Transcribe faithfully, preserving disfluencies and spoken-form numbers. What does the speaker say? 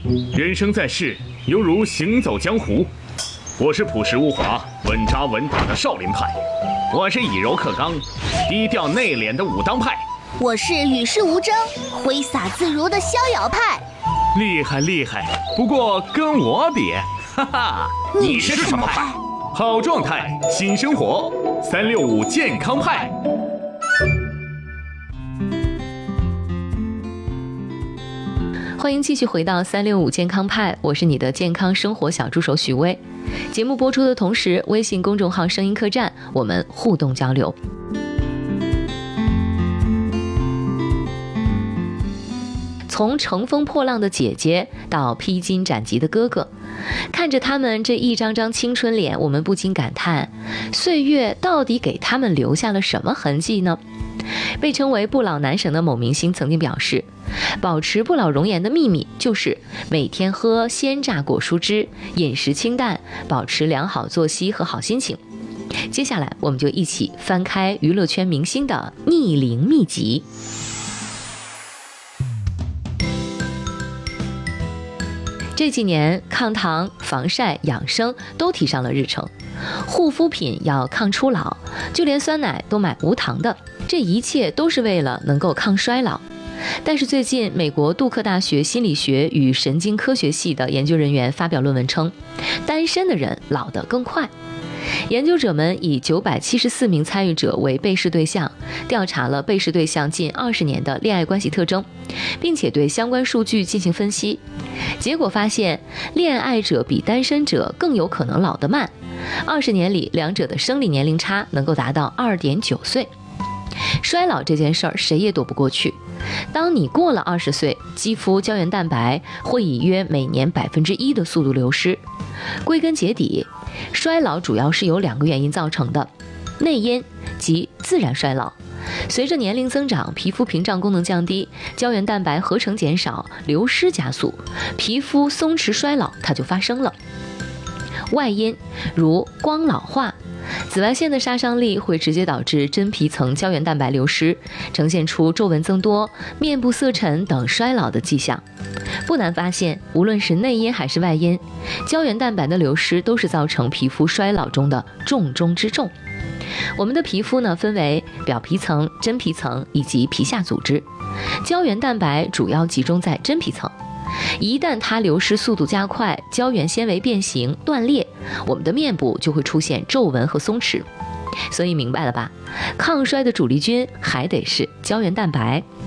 人生在世，犹如行走江湖。我是朴实无华、稳扎稳打的少林派，我是以柔克刚、低调内敛的武当派， 我是与世无争、挥洒自如的逍遥派。 厉害厉害，不过跟我比，哈哈， 你是什么派？ 好状态，新生活，三六五健康派。 欢迎继续回到三六五健康派，我是你的健康生活小助手许巍。节目播出的同时，微信公众号声音客栈，我们互动交流。从乘风破浪的姐姐到披荆斩棘的哥哥，看着他们这一张张青春脸，我们不禁感叹，岁月到底给他们留下了什么痕迹呢？被称为不老男神的某明星曾经表示，保持不老容颜的秘密就是每天喝鲜榨果蔬汁，饮食清淡，保持良好作息和好心情。接下来我们就一起翻开娱乐圈明星的逆龄秘籍。这几年抗糖、防晒、养生都提上了日程，护肤品要抗初老，就连酸奶都买无糖的，这一切都是为了能够抗衰老。但是最近，美国杜克大学心理学与神经科学系的研究人员发表论文称，单身的人老得更快。研究者们以九百七十四名参与者为被试对象，调查了被试对象近二十年的恋爱关系特征，并且对相关数据进行分析。结果发现，恋爱者比单身者更有可能老得慢，二十年里两者的生理年龄差能够达到 二点九岁。衰老这件事儿谁也躲不过去，当你过了二十岁，肌肤胶原蛋白会以约每年百分之一的速度流失。归根结底，衰老主要是由两个原因造成的，内因即自然衰老，随着年龄增长，皮肤屏障功能降低，胶原蛋白合成减少，流失加速，皮肤松弛衰老它就发生了。外因如光老化，紫外线的杀伤力会直接导致真皮层胶原蛋白流失，呈现出皱纹增多、面部色沉等衰老的迹象。不难发现，无论是内因还是外因，胶原蛋白的流失都是造成皮肤衰老中的重中之重。我们的皮肤呢，分为表皮层、真皮层以及皮下组织，胶原蛋白主要集中在真皮层。一旦它流失速度加快，胶原纤维变形断裂，我们的面部就会出现皱纹和松弛。所以明白了吧，抗衰的主力军还得是胶原蛋白。